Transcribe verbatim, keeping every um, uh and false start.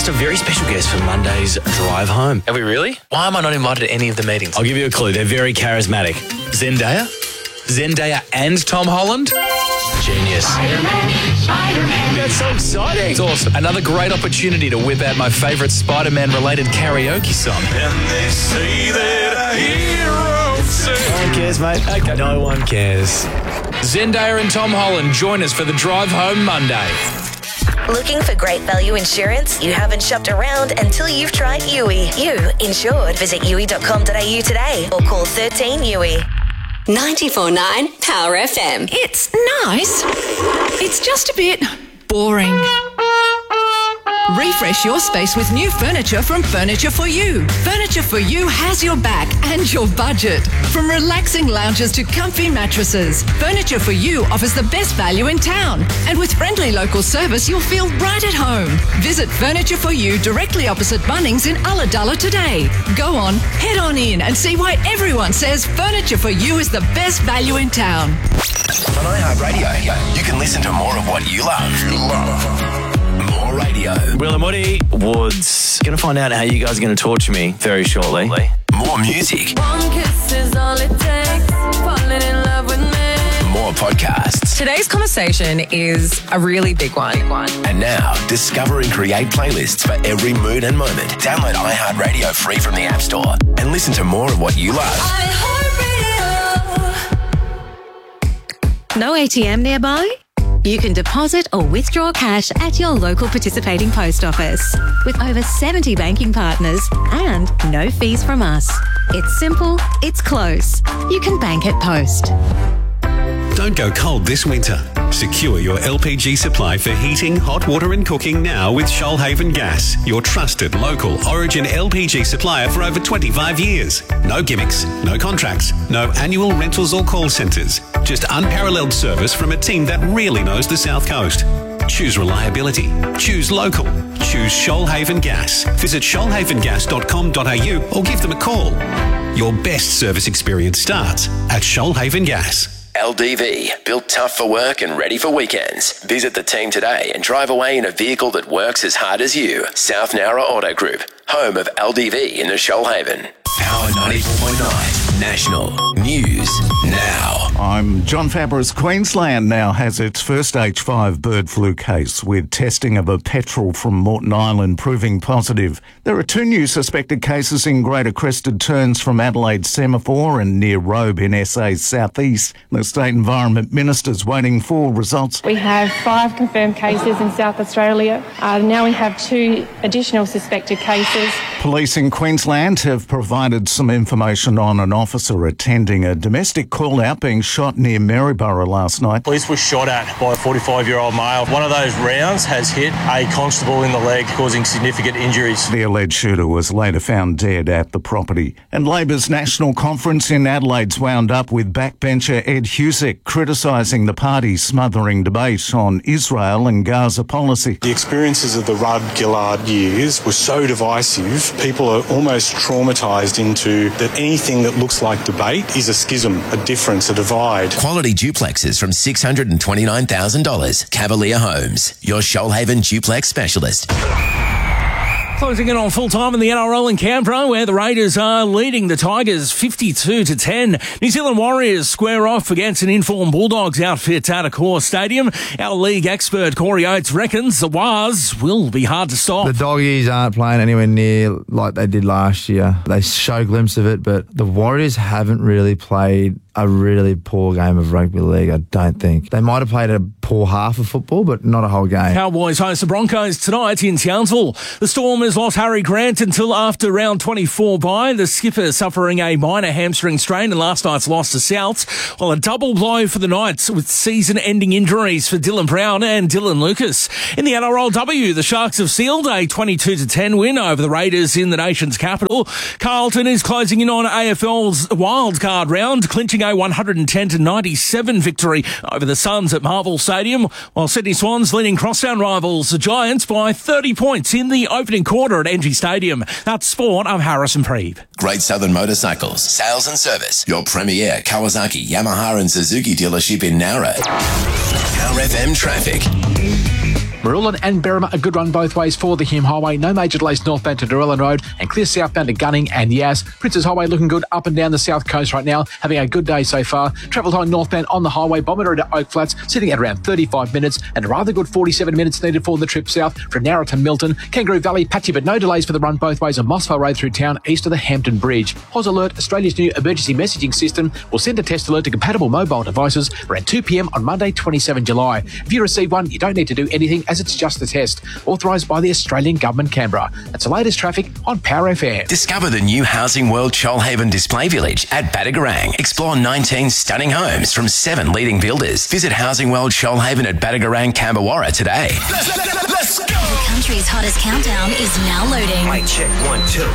asked a very special guest for Monday's drive home. Have we really? Why am I not invited to any of the meetings? I'll give you a clue. They're very charismatic. Zendaya? Zendaya and Tom Holland? Genius. Spider-Man, Spider-Man. That's so exciting. It's awesome. Another great opportunity to whip out my favourite Spider-Man related karaoke song. And they say that a hero says... No one cares, mate. Okay. No one cares. Zendaya and Tom Holland join us for the drive home Monday. Looking for great value insurance? You haven't shopped around until you've tried U I. You insured. Visit U I dot com dot a u today or call thirteen U I. ninety-four point nine Power F M. It's nice. It's just a bit boring. Refresh your space with new furniture from Furniture for You. Furniture for You has your back and your budget. From relaxing lounges to comfy mattresses, Furniture for You offers the best value in town. And with friendly local service, you'll feel right at home. Visit Furniture for You directly opposite Bunnings in Ulladulla today. Go on, head on in and see why everyone says Furniture for You is the best value in town. On iHeartRadio, you can listen to more of what you love. You love. More radio. Will and Woody Woods. Going to find out how you guys are going to torture me very shortly. More music. One kiss is all it takes. Falling in love with me. More podcasts. Today's conversation is a really big one. And now, discover and create playlists for every mood and moment. Download iHeartRadio free from the App Store and listen to more of what you love. No A T M nearby? You can deposit or withdraw cash at your local participating post office with over seventy banking partners and no fees from us. It's simple, it's close. You can bank at Post. Don't go cold this winter. Secure your L P G supply for heating, hot water and cooking now with Shoalhaven Gas, your trusted local Origin L P G supplier for over twenty-five years. No gimmicks, no contracts, no annual rentals or call centres. Just unparalleled service from a team that really knows the South Coast. Choose reliability. Choose local. Choose Shoalhaven Gas. Visit shoalhaven gas dot com dot a u or give them a call. Your best service experience starts at Shoalhaven Gas. L D V, built tough for work and ready for weekends. Visit the team today and drive away in a vehicle that works as hard as you. South Nowra Auto Group, home of L D V in the Shoalhaven. Power ninety-four point nine, National News Now. I'm John Fabris. Queensland now has its first H five bird flu case, with testing of a petrel from Moreton Island proving positive. There are two new suspected cases in Greater Crested Turns from Adelaide Semaphore and near Robe in S A's southeast. The State Environment Minister's waiting for results. We have five confirmed cases in South Australia. Uh, now we have two additional suspected cases. Police in Queensland have provided some information on an officer attending a domestic call-out being shot near Maryborough last night. Police were shot at by a forty-five-year-old male. One of those rounds has hit a constable in the leg, causing significant injuries. The alleged shooter was later found dead at the property. And Labor's national conference in Adelaide's wound up with backbencher Ed Husick criticising the party's smothering debate on Israel and Gaza policy. The experiences of the Rudd-Gillard years were so divisive, people are almost traumatised into that anything that looks like debate is a schism, a difference, a divide. Quality duplexes from six hundred twenty-nine thousand dollars. Cavalier Homes, your Shoalhaven duplex specialist. Closing in on full time in the N R L in Canberra, where the Raiders are leading the Tigers fifty-two to ten. New Zealand Warriors square off against an informed Bulldogs outfit at Accor Stadium. Our league expert Corey Oates reckons the Wars will be hard to stop. The Doggies aren't playing anywhere near like they did last year. They show a glimpse of it, but the Warriors haven't really played a really poor game of rugby league, I don't think. They might have played a poor half of football, but not a whole game. Cowboys host the Broncos tonight in Townsville. The Stormers lost Harry Grant until after round twenty-four bye. The skipper suffering a minor hamstring strain in last night's loss to Souths, while a double blow for the Knights with season-ending injuries for Dylan Brown and Dylan Lucas. In the N R L W, the Sharks have sealed a twenty-two to ten win over the Raiders in the nation's capital. Carlton is closing in on A F L's wildcard round, clinching a one hundred ten to ninety-seven victory over the Suns at Marvel Stadium, while Sydney Swans leading crosstown rivals the Giants by thirty points in the opening quarter at Engie Stadium. That's sport. I'm Harrison Preeb. Great Southern Motorcycles, sales and service. Your premier Kawasaki, Yamaha and Suzuki dealership in Nowra. Power F M traffic. Marulan and Berrima, a good run both ways for the Hume Highway. No major delays northbound to Dorellan Road and clear southbound to Gunning and Yass. Princes Highway looking good up and down the south coast right now, having a good day so far. Travel time northbound on the highway, Bomber to Oak Flats, sitting at around thirty-five minutes, and a rather good forty-seven minutes needed for the trip south from Narra to Milton. Kangaroo Valley, patchy but no delays for the run both ways on Mossvale Road through town, east of the Hampton Bridge. Hos Alert, Australia's new emergency messaging system, will send a test alert to compatible mobile devices around two p m on Monday, the twenty-seventh of July. If you receive one, you don't need to do anything as it's just a test. Authorised by the Australian Government, Canberra. That's the latest traffic on Power F M. Discover the new Housing World Shoalhaven Display Village at Badagarang. Explore nineteen stunning homes from seven leading builders. Visit Housing World Shoalhaven at Badagarang, Camberwarra today. Let's go! The country's hottest countdown is now loading. Mic check, one, two.